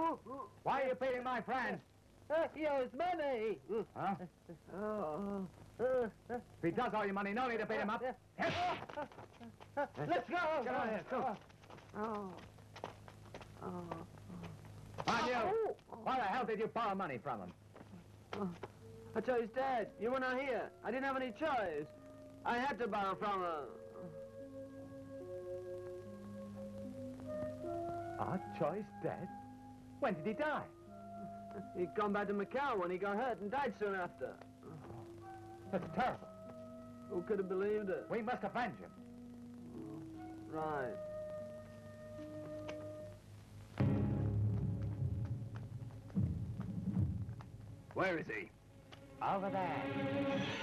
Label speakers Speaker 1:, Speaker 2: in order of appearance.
Speaker 1: Why are you beating my friend?
Speaker 2: He owes money.
Speaker 1: Huh? If he does owe you money, no need to beat him up.
Speaker 2: Let's go.
Speaker 1: Get on here, go.
Speaker 2: Oh.
Speaker 1: On you. Why the hell did you borrow money from him?
Speaker 2: I chose Dad. You were not here. I didn't have any choice. I had to borrow from her.
Speaker 1: Our choice dead? When did he die?
Speaker 2: He'd gone back to Macau when he got hurt and died soon after.
Speaker 1: That's terrible.
Speaker 2: Who could have believed it?
Speaker 1: We must avenge him.
Speaker 2: Right.
Speaker 1: Where is he? Over there.